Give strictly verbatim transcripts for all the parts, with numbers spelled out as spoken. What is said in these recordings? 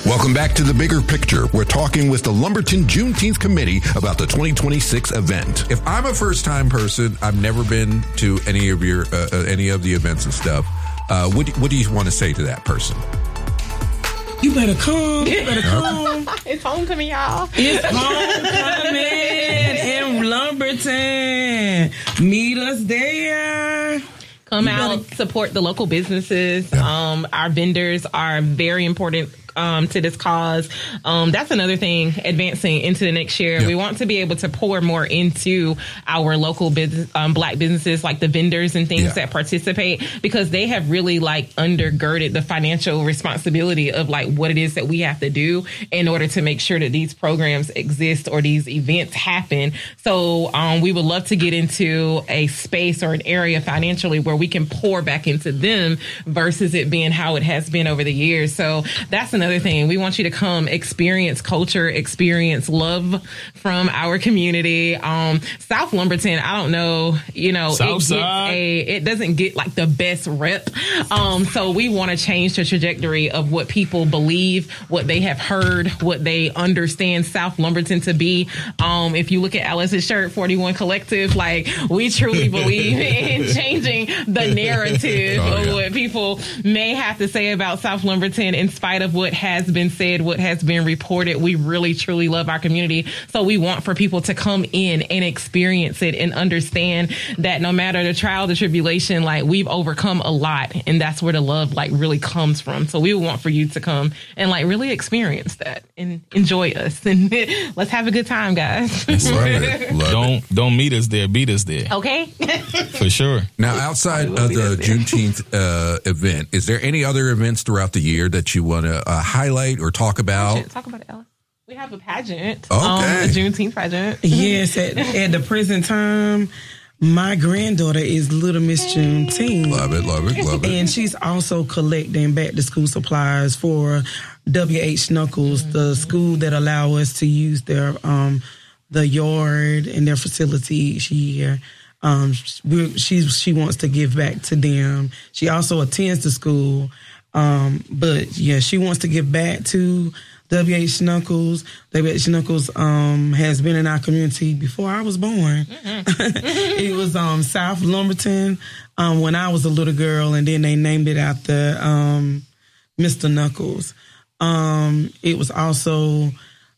Welcome back to The Bigger Picture. We're talking with the Lumberton Juneteenth Committee about the twenty twenty-six event. If I'm a first-time person, I've never been to any of your uh, uh, any of the events and stuff. Uh, what do, what do you want to say to that person? You better come. You better come. It's homecoming, y'all. It's homecoming in Lumberton. Meet us there. Come You out, better- support the local businesses. Yeah. Um, our vendors are very important um, to this cause. Um, that's another thing, advancing into the next year. Yeah. We want to be able to pour more into our local business, um, black businesses, like the vendors and things yeah. that participate, because they have really like undergirded the financial responsibility of like what it is that we have to do in order to make sure that these programs exist or these events happen. So um, we would love to get into a space or an area financially where we can pour back into them versus it being how it has been over the years. So that's another thing. We want you to come experience culture, experience love from our community. Um, South Lumberton, I don't know, you know, it, gets a, it doesn't get like the best rep. Um, so we want to change the trajectory of what people believe, what they have heard, what they understand South Lumberton to be. Um, if you look at Alice's shirt, forty-one Collective, like we truly believe in changing the narrative oh, of yeah. what people may have to say about South Lumberton in spite of what has been said, what has been reported. We really, truly love our community. So we want for people to come in and experience it and understand that no matter the trial, the tribulation, like we've overcome a lot. And that's where the love like really comes from. So we want for you to come and like really experience that and enjoy us. And let's have a good time, guys. Love it. Love don't, it. don't meet us there. Beat us there. Okay. For sure. Now, outside of the Juneteenth uh, event, is there any other events throughout the year that you want to uh, highlight or talk about? Talk about it, Ella. We have a pageant. Okay. Um, the Juneteenth pageant. Yes, at, at the present time, my granddaughter is Little Miss Juneteenth. Love it, love it, love it. And she's also collecting back to school supplies for W H Knuckles, mm-hmm. the school that allow us to use their um, the yard and their facility each year. Um, we, she she wants to give back to them. She also attends the school, um, but yeah, she wants to give back to W H Knuckles. W H Knuckles um, has been in our community before I was born. Mm-hmm. It was um, South Lumberton um, when I was a little girl, and then they named it after um, Mister Knuckles. Um, it was also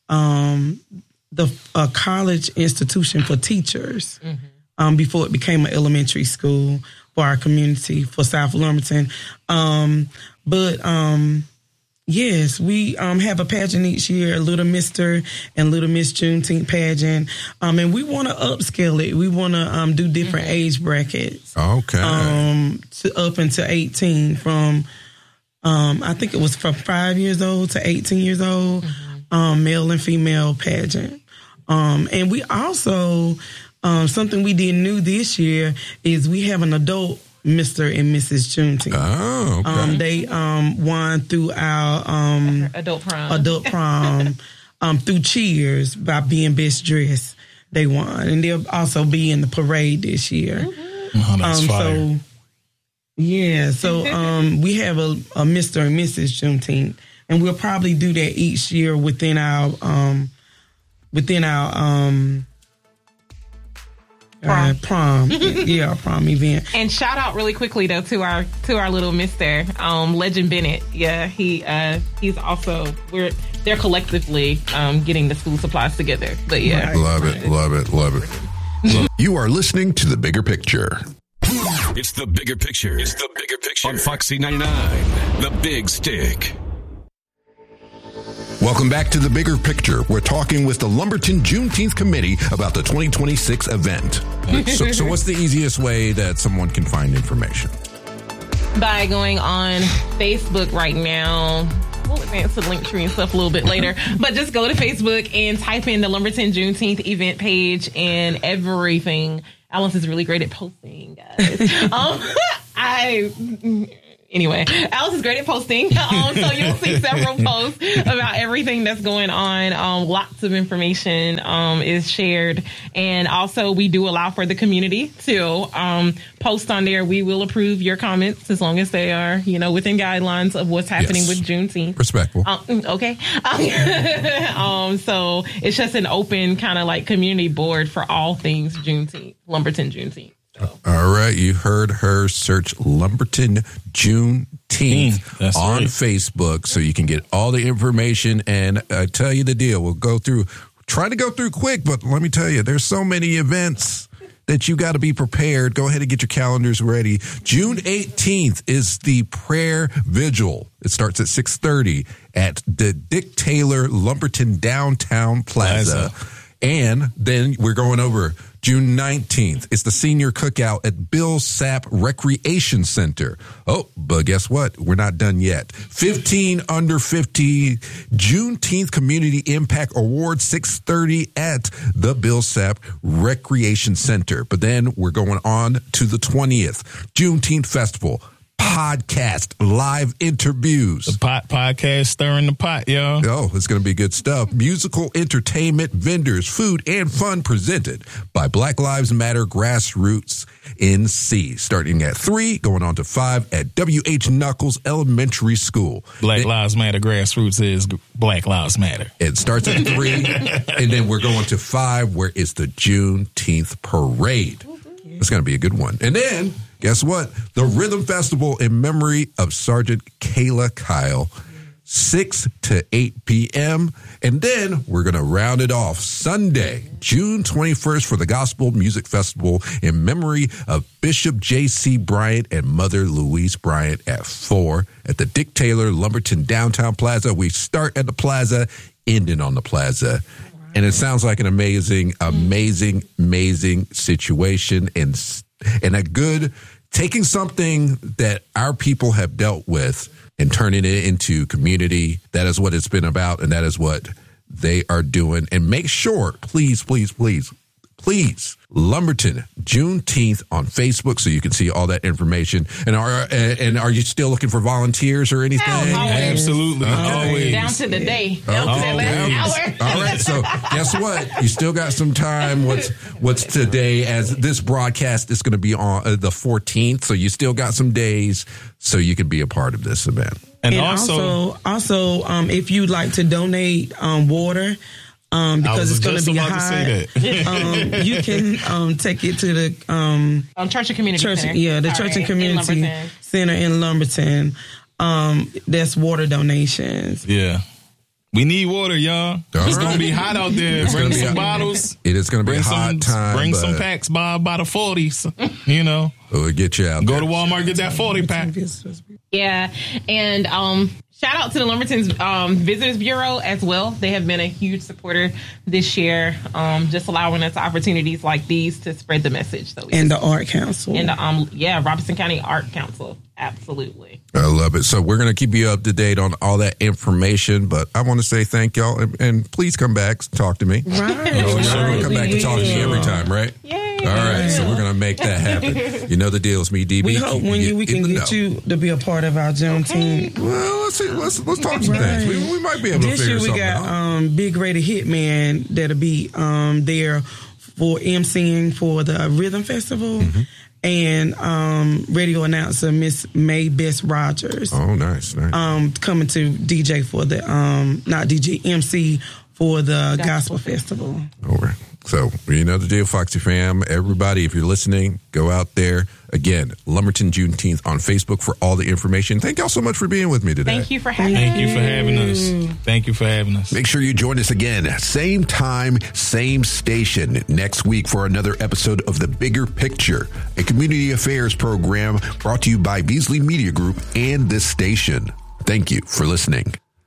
um, the a college institution for teachers. Mm-hmm. Um, before it became an elementary school for our community, for South Lumberton. Um, but, um, yes, we um, have a pageant each year, Little Mister and Little Miss Juneteenth pageant. Um, and we want to upscale it. We want to um, do different mm-hmm. age brackets. Okay. Um, to up into eighteen from, um, I think it was from five years old to eighteen years old, mm-hmm. um, male and female pageant. Um, and we also... Um, something we did new this year is we have an adult Mister and Missus Juneteenth. Oh, okay. Um, they um, won through our um, adult prom, adult prom um, through cheers by being best dressed. They won, and they'll also be in the parade this year. Mm-hmm. Oh, that's um, fire. So, yeah, so um, we have a, a Mister and Missus Juneteenth, and we'll probably do that each year within our um, within our. Um, Prom. Uh, prom, yeah, prom event. And shout out really quickly though to our to our little Mister um, Legend Bennett. Yeah, he uh, he's also we're they're collectively um, getting the school supplies together. But yeah, right. love it, love it, love it. You are listening to The Bigger Picture. It's The Bigger Picture. It's The Bigger Picture on Foxy ninety-nine. The Big Stick. Welcome back to The Bigger Picture. We're talking with the Lumberton Juneteenth Committee about the twenty twenty-six event. so, so what's the easiest way that someone can find information? By going on Facebook right now. We'll advance the link tree and stuff a little bit later. But just go to Facebook and type in the Lumberton Juneteenth event page and everything. Alice is really great at posting, guys. um, I... Anyway, Alice is great at posting. Um, so you'll see several posts about everything that's going on. Um, lots of information um, is shared. And also, we do allow for the community to um, post on there. We will approve your comments as long as they are, you know, within guidelines of what's happening Yes. with Juneteenth. Respectful. Um, okay. um, so it's just an open kind of like community board for all things Juneteenth, Lumberton Juneteenth. All right, you heard her. Search Lumberton Juneteenth Mm, that's on right. Facebook so you can get all the information. And I tell you the deal, we'll go through, try to go through quick, but let me tell you, there's so many events that you got to be prepared. Go ahead and get your calendars ready. June eighteenth is the prayer vigil. It starts at six thirty at the Dick Taylor Lumberton Downtown Plaza. Plaza. And then we're going over June nineteenth. It's the senior cookout at Bill Sapp Recreation Center. Oh, but guess what? We're not done yet. fifteen under fifty Juneteenth Community Impact Award, six thirty at the Bill Sapp Recreation Center. But then we're going on to the twentieth. Juneteenth Festival. Podcast, live interviews. The pot podcast stirring the pot, y'all. Oh, it's going to be good stuff. Musical entertainment, vendors, food, and fun presented by Black Lives Matter Grassroots N C. Starting at three, going on to five at W H Knuckles Elementary School. Black It, Lives Matter Grassroots is Black Lives Matter. it starts at three, and then we're going to five, where it's the Juneteenth Parade. It's going to be a good one. And then, guess what? The Rhythm Festival in memory of Sergeant Kayla Kyle, six to eight p.m. And then we're going to round it off Sunday, June twenty-first, for the Gospel Music Festival in memory of Bishop J C. Bryant and Mother Louise Bryant at four at the Dick Taylor Lumberton Downtown Plaza. We start at the plaza, ending on the plaza. And it sounds like an amazing, amazing, amazing situation, and and a good taking something that our people have dealt with and turning it into community. That is what it's been about, and that is what they are doing. And make sure, please, please, please, please, Lumberton Juneteenth on Facebook so you can see all that information. And are and are you still looking for volunteers or anything? Hell, always. Absolutely. Always. Down to the day. Down to that last hour. All right. So guess what? You still got some time. What's what's today? As this broadcast is going to be on uh, the fourteenth, so you still got some days so you can be a part of this event. And, And also, also, also, um, if you'd like to donate um, water, um, I because was it's going to just be about to high, say that. um, you can um, take it to the um, Um, Church and Community church, Center. yeah, the All Church right, and in Community Lumberton. Center in Lumberton. Um, that's water donations. yeah. We need water, y'all. It's right. going to be hot out there. It's Bring gonna be some hot. bottles. It is going to be Bring a hot some, time. bring some but packs by, by the forties. You know, We'll get you out go there. to Walmart, get that forty pack. Yeah, and um, shout out to the Lumberton's um, Visitors Bureau as well. They have been a huge supporter this year, um, just allowing us opportunities like these to spread the message. So, And the Art Council. and the, um, yeah, Robertson County Art Council, absolutely. I love it. So we're going to keep you up to date on all that information, but I want to say thank y'all, and, and please come back, talk to me. Right. Oh, y'all gonna come back and talk to me every Yeah. time, right? Yay. All right, so we're going to make that happen. You know the deal. It's me, D B. We hope when you, we in can the get know. you to be a part of our Juneteenth. Well, let's see. Let's let's talk some Right. things. We, we might be able to This figure year we something got out. um, Big Rated Hitman that'll be um, there for emceeing for the Rhythm Festival, Mm-hmm. and um, radio announcer Miss May Bess Rogers Oh, nice, nice. um, coming to D J for the um, not D J M C for the Gospel, Gospel Festival. All right. So, you know the deal, Foxy fam. Everybody, if you're listening, go out there. Again, Lumberton Juneteenth on Facebook for all the information. Thank y'all so much for being with me today. Thank you for having Thank us. you for having us. Thank you for having us. Make sure you join us again, same time, same station, next week for another episode of The Bigger Picture, a community affairs program brought to you by Beasley Media Group and this station. Thank you for listening.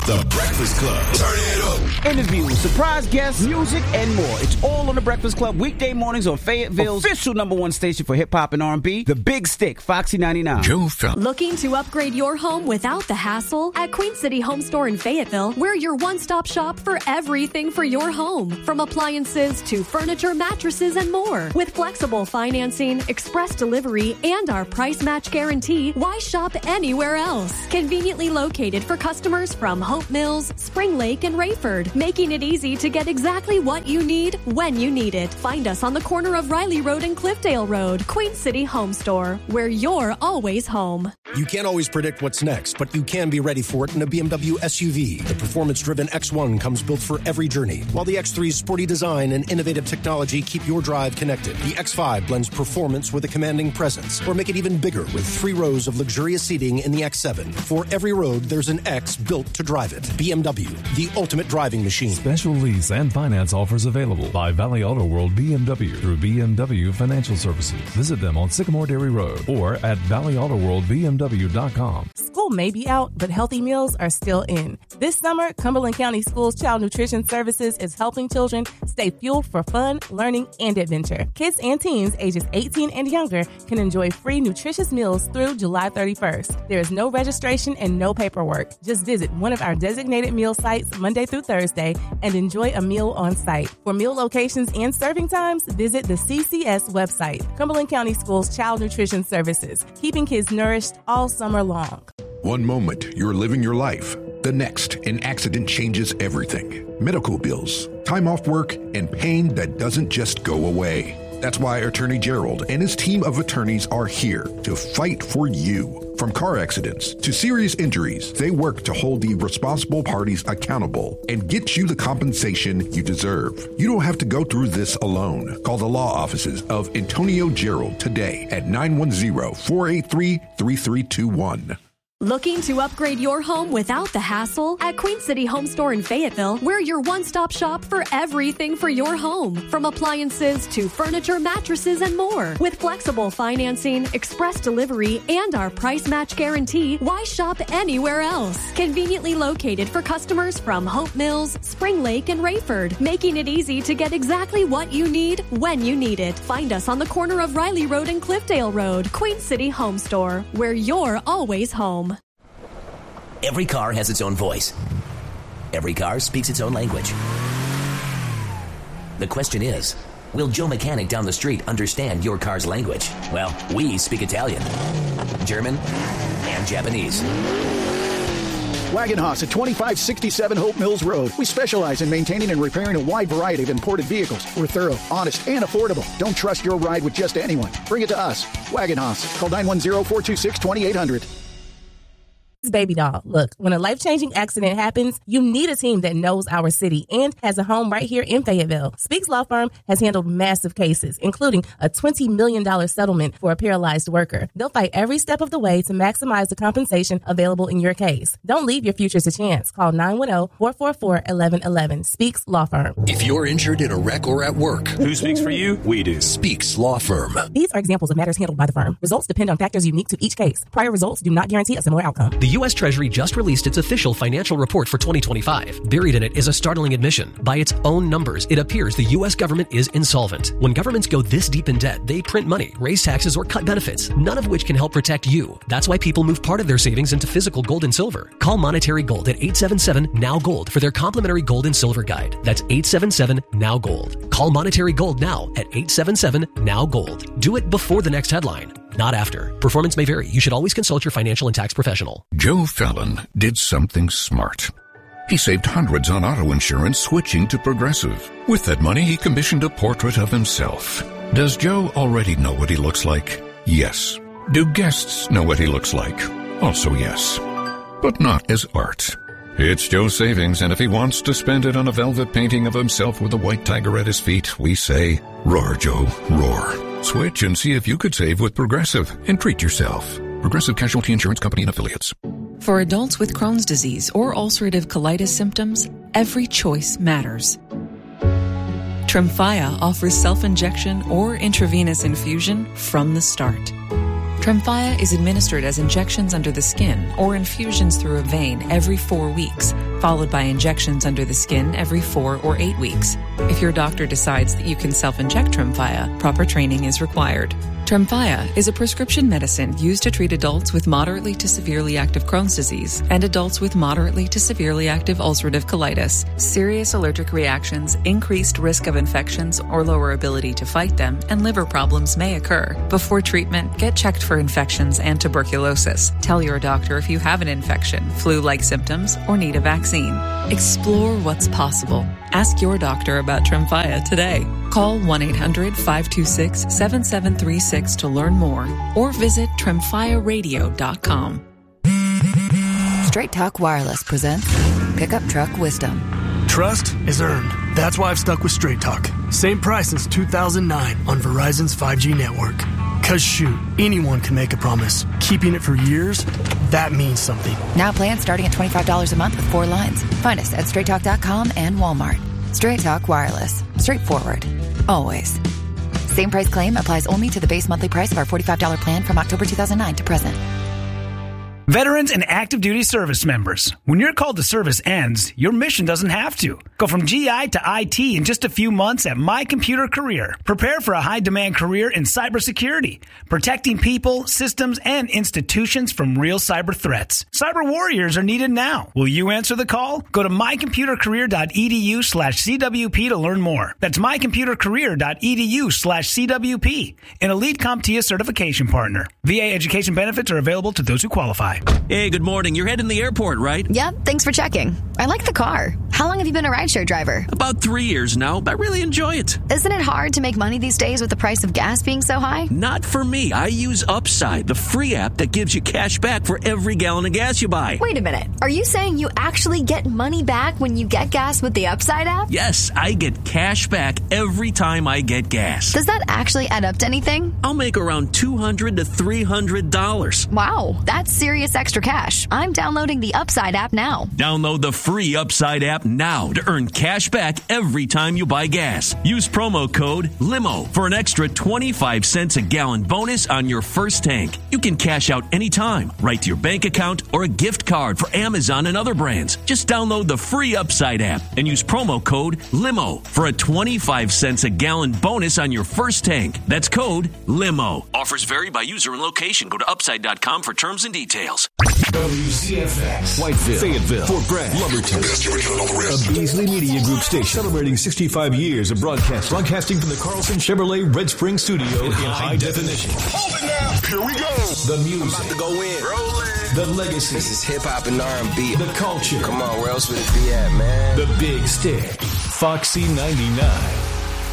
The Breakfast Club. Turn it up. Interviews, surprise guests, music, and more. It's all on The Breakfast Club weekday mornings on Fayetteville's official number one station for hip-hop and R and B, The Big Stick, Foxy ninety-nine. Joe Fell. Looking to upgrade your home without the hassle? At Queen City Home Store in Fayetteville, we're your one-stop shop for everything for your home. From appliances to furniture, mattresses, and more. With flexible financing, express delivery, and our price match guarantee, why shop anywhere else? Conveniently located for customers from Hope Mills, Spring Lake, and Rayford, making it easy to get exactly what you need when you need it. Find us on the corner of Riley Road and Cliffdale Road. Queen City Home Store, where you're always home. You can't always predict what's next, but you can be ready for it in a B M W S U V. The performance-driven X one comes built for every journey, while the X three's sporty design and innovative technology keep your drive connected. The X five blends performance with a commanding presence, or make it even bigger with three rows of luxurious seating in the X seven. For every road, there's an X built to drive it. B M W, the ultimate driving machine. Special lease and finance offers available by Valley Auto World B M W through B M W Financial Services. Visit them on Sycamore Dairy Road or at valley auto world b m w dot com. School may be out, but healthy meals are still in. This summer, Cumberland County Schools Child Nutrition Services is helping children stay fueled for fun, learning, and adventure. Kids and teens ages eighteen and younger can enjoy free nutritious meals through July thirty-first. There is no registration and no paperwork. Just visit one of our designated meal sites Monday through Thursday and enjoy a meal on site. For meal locations and serving times, visit the C C S website. Cumberland County Schools Child Nutrition Services, keeping kids nourished all summer long. One moment, you're living your life. The next, an accident changes everything. Medical bills, time off work, and pain that doesn't just go away. That's why Attorney Gerald and his team of attorneys are here to fight for you. From car accidents to serious injuries, they work to hold the responsible parties accountable and get you the compensation you deserve. You don't have to go through this alone. Call the law offices of Antonio Gerald today at nine one zero, four eight three, three three two one. Looking to upgrade your home without the hassle? At Queen City Home Store in Fayetteville, we're your one-stop shop for everything for your home. From appliances to furniture, mattresses, and more. With flexible financing, express delivery, and our price match guarantee, why shop anywhere else? Conveniently located for customers from Hope Mills, Spring Lake, and Rayford, making it easy to get exactly what you need when you need it. Find us on the corner of Riley Road and Cliffdale Road. Queen City Home Store, where you're always home. Every car has its own voice. Every car speaks its own language. The question is, will Joe Mechanic down the street understand your car's language? Well, we speak Italian, German, and Japanese. Wagon Haas at twenty-five sixty-seven Hope Mills Road. We specialize in maintaining and repairing a wide variety of imported vehicles. We're thorough, honest, and affordable. Don't trust your ride with just anyone. Bring it to us. Wagon Haas. Call nine one zero, four two six, two eight zero zero. Baby doll, look, when a life-changing accident happens, you need a team that knows our city and has a home right here in Fayetteville. Speaks Law Firm has handled massive cases, including a twenty million dollars settlement for a paralyzed worker. They'll fight every step of the way to maximize the compensation available in your case. Don't leave your future to chance. Call nine one zero, four four four, one one one one. Speaks Law Firm. If you're injured in a wreck or at work, who speaks for you? We do. Speaks Law Firm. These are examples of matters handled by the firm. Results depend on factors unique to each case. Prior results do not guarantee a similar outcome. The U S Treasury just released its official financial report for twenty twenty-five. Buried in it is a startling admission. By its own numbers, it appears the U S government is insolvent. When governments go this deep in debt, they print money, raise taxes, or cut benefits, none of which can help protect you. That's why people move part of their savings into physical gold and silver. Call Monetary Gold at eight seven seven, N O W Gold for their complimentary gold and silver guide. That's eight seven seven, N O W Gold. Call Monetary Gold now at eight seven seven, N O W Gold. Do it before the next headline, not after. Performance may vary. You should always consult your financial and tax professional. Joe Fallon did something smart. He saved hundreds on auto insurance switching to Progressive. With that money, he commissioned a portrait of himself. Does Joe already know what he looks like? Yes. Do guests know what he looks like? Also yes. But not as art. It's Joe's savings, and if he wants to spend it on a velvet painting of himself with a white tiger at his feet, we say, roar, Joe, roar. Switch and see if you could save with Progressive and treat yourself. Progressive Casualty Insurance Company and Affiliates. For adults with Crohn's disease or ulcerative colitis symptoms, every choice matters. Tremfya offers self-injection or intravenous infusion from the start. Tremfya is administered as injections under the skin or infusions through a vein every four weeks, followed by injections under the skin every four or eight weeks. If your doctor decides that you can self-inject Tremfya, proper training is required. Tremfya is a prescription medicine used to treat adults with moderately to severely active Crohn's disease and adults with moderately to severely active ulcerative colitis. Serious allergic reactions, increased risk of infections or lower ability to fight them, and liver problems may occur. Before treatment, get checked for infections and tuberculosis. Tell your doctor if you have an infection, flu-like symptoms, or need a vaccine. Explore what's possible. Ask your doctor about Tremfya today. Call one eight hundred five two six seven seven three six to learn more or visit tremfya radio dot com. Straight Talk Wireless presents Pickup Truck Wisdom. Trust is earned. That's why I've stuck with Straight Talk. Same price since two thousand nine on Verizon's five G network. Cause shoot, anyone can make a promise. Keeping it for years, that means something. Now plans starting at twenty-five dollars a month with four lines. Find us at straight talk dot com and Walmart. Straight Talk Wireless. Straightforward. Always. Same price claim applies only to the base monthly price of our forty-five dollars plan from October two thousand nine to present. Veterans and active duty service members, when your call to service ends, your mission doesn't have to. Go from G I to I T in just a few months at My Computer Career. Prepare for a high-demand career in cybersecurity, protecting people, systems, and institutions from real cyber threats. Cyber warriors are needed now. Will you answer the call? Go to my computer career dot e d u slash c w p to learn more. That's my computer career dot e d u slash c w p, an Elite CompTIA certification partner. V A education benefits are available to those who qualify. Hey, good morning. You're heading to the airport, right? Yep, thanks for checking. I like the car. How long have you been a rideshare driver? About three years now, but I really enjoy it. Isn't it hard to make money these days with the price of gas being so high? Not for me. I use Upside, the free app that gives you cash back for every gallon of gas you buy. Wait a minute. Are you saying you actually get money back when you get gas with the Upside app? Yes, I get cash back every time I get gas. Does that actually add up to anything? I'll make around two hundred to three hundred dollars. Wow, that's serious extra cash. I'm downloading the Upside app now. Download the free Upside app now to earn cash back every time you buy gas. Use promo code LIMO for an extra twenty-five cents a gallon bonus on your first tank. You can cash out anytime, right to your bank account or a gift card for Amazon and other brands. Just download the free Upside app and use promo code LIMO for a twenty-five cents a gallon bonus on your first tank. That's code LIMO. Offers vary by user and location. Go to upside dot com for terms and details. W C F X, Whiteville, Fayetteville, Fort Bragg, Lumberton. A Beasley Media Group station celebrating sixty-five years of broadcast. Broadcasting from the Carlson Chevrolet Red Spring Studio in high definition. Hold it now. Here we go. The music. I'm about to go in. Rolling. The legacy. This is hip hop and R and B. The culture. Come on, where else would it be at, man? The Big Stick. Foxy ninety-nine.